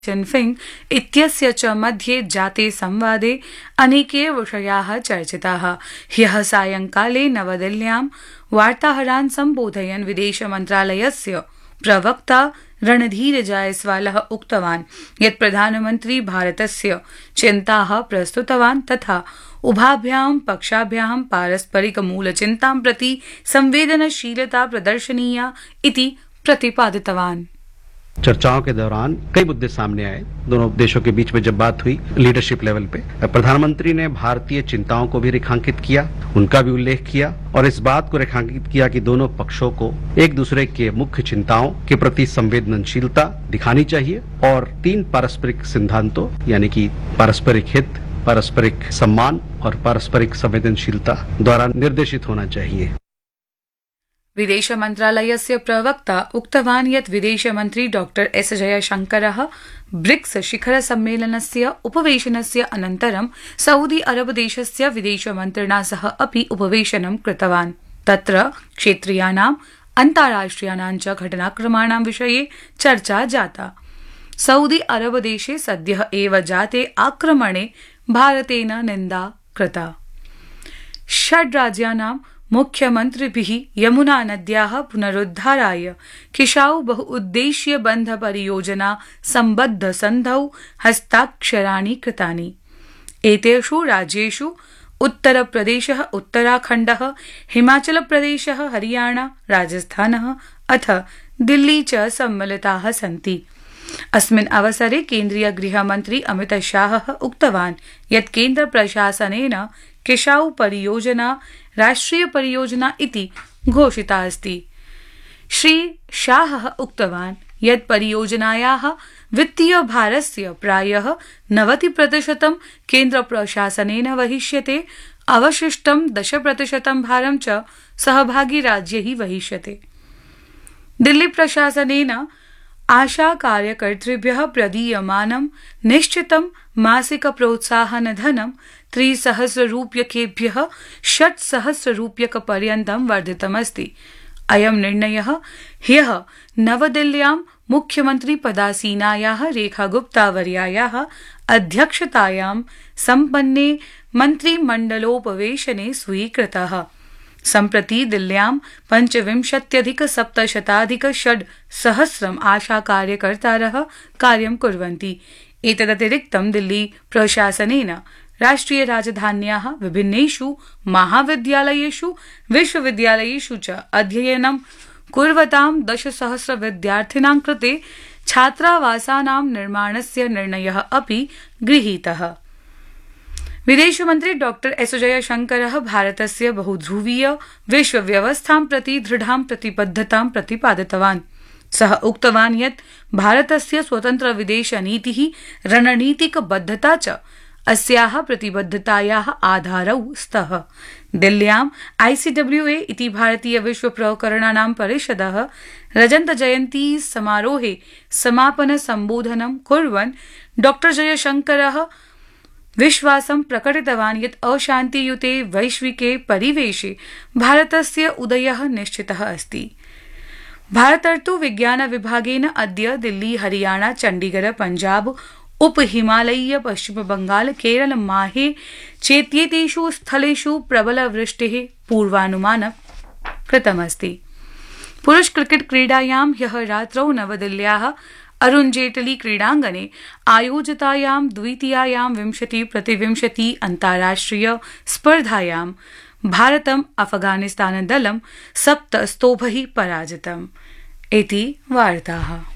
Jinping इत्यस्य च मध्ये जाते संवादे अनेके विषयाः चर्चिताः। ह्यः सायंकाले नवदिल्ल्यां वार्ताहरान् सम्बोधयन् विदेशमन्त्रालयस्य प्रवक्ता रणधीर जायसवालः उक्तवान् यत् प्रधानमन्त्री भारतस्य चिन्ताः प्रस्तुतवान् तथा उभाभ्यां पक्षाभ्यां पारस्परिकमूलचिन्तां प्रति संवेदनशीलता प्रदर्शनीया इति प्रतिपादितवान्। चर्चाओं के दौरान कई मुद्दे सामने आए। दोनों देशों के बीच में जब बात हुई लीडरशिप लेवल पे, प्रधानमंत्री ने भारतीय चिंताओं को भी रेखांकित किया, उनका भी उल्लेख किया और इस बात को रेखांकित किया कि दोनों पक्षों को एक दूसरे के मुख्य चिंताओं के प्रति संवेदनशीलता दिखानी चाहिए और 3 पारस्परिक सिद्धांतों यानी कि पारस्परिक हित, पारस्परिक सम्मान और पारस्परिक संवेदनशीलता द्वारा निर्देशित होना चाहिए। विदेश मन्त्रालयस्य प्रवक्ता उक्तवान् यत् विदेशमन्त्री डॉक्टर एस जयशंकरः ब्रिक्स शिखर सम्मेलनस्य उपवेशनस्य अनन्तरं सऊदी अरब देशस्य विदेशमन्त्रिणा सह अपि उपवेशनं कृतवान्। तत्र क्षेत्रीयानाम् अन्ताराष्ट्रियाणां च घटनाक्रमाणां विषये चर्चा जाता। सऊदी अरब देशे सद्यः एव जाते आक्रमणे भारतेन निन्दा कृता। 6 राज्यानां मुख्यमन्त्रिभिः यमुना नद्याः पुनरुद्धाराय किशाऊ बहुउद्देश्य बन्ध परियोजना सम्बद्ध सन्धौ हस्ताक्षराणि कृतानि। एतेषु राज्येषु उत्तरप्रदेशः, उत्तराखण्डः, हिमाचलप्रदेशः, हरियाणा, राजस्थानः अथ दिल्ली च सम्मिलिताः सन्ति। अस्मिन् अवसरे केन्द्रीय गृहमन्त्री अमित शाहः उक्तवान् यत् केन्द्र प्रशासनेन किशाऊ परियोजना राष्ट्रिय परियोजना इति घोषिता अस्ति। श्री शाहः उक्तवान् यत् परियोजनायाः वित्तीय भारस्य प्रायः 90% केन्द्र प्रशासनेन वहिष्यते, अवशिष्टं 10% भारं च सहभागी राज्यैः वहिष्यते। दिल्ली प्रशासनेन आशा कार्यकर्तृभ्यः प्रदीयमानं निश्चितं मासिक प्रोत्साहन धनं 3,000 रूप्यकेभ्यः 6,000 रूप्यकपर्यन्तं वर्धितमस्ति। अयं निर्णयः ह्यः नवदिल्ल्यां मुख्यमन्त्री पदासीनायाः रेखा गुप्तावर्यायाः अध्यक्षतायां सम्पन्ने मन्त्रिमण्डलोपवेशने स्वीकृतः। सम्प्रति दिल्ल्यां 25,700,600 आशा कार्यकर्तारः कार्यं कुर्वन्ति। एतदतिरिक्तं दिल्ली प्रशासनेन राष्ट्रिय राजधान्याः विभिन्नेषु महाविद्यालयेषु विश्वविद्यालयेषु च अध्ययनं कुर्वतां 10,000 विद्यार्थिनां कृते छात्रावासानां निर्माणस्य निर्णयः अपि गृहीतः। विदेशमन्त्री डॉक्टर एस जयशंकरः भारतस्य बहुध्रुवीय विश्वव्यवस्थां प्रति दृढां प्रतिबद्धतां प्रतिपादितवान्। सः उक्तवान् यत् भारतस्य स्वतन्त्र विदेशनीतिः, रणनीतिकबद्धता च अस्याः प्रतिबद्धतायाः आधारौ स्तः। दिल्ल्यां ICWA इति भारतीय विश्व प्रकरणानां परिषदः रजतजयन्ती समारोहे समापन सम्बोधनं कुर्वन् डॉक्टर जयशंकरः विश्वासं प्रकटितवान् यत् अशान्तियुते वैश्विके परिवेशे भारतस्य उदयः निश्चितः अस्ति। भारतर्तु विज्ञान विभागेन अद्य दिल्ली, हरियाणा, चण्डीगढ़, पञ्जाब, उप हिमालयीय, पश्चिम बंगाल, केरल, माहे चेत्येतेषु स्थलेषु प्रबलवृष्टेः पूर्वानुमानं कृतमस्ति। पुरुष क्रिकेट क्रीडायां ह्यः रात्रौ नवदिल्ल्याः अरुण जेटली क्रीडाङ्गणे आयोजितायां द्वितीयायां 20-20 अन्ताराष्ट्रिय स्पर्धायां भारतम् अफगानिस्तानदलं 7 स्तोभैः पराजितम्। इति वार्ताः।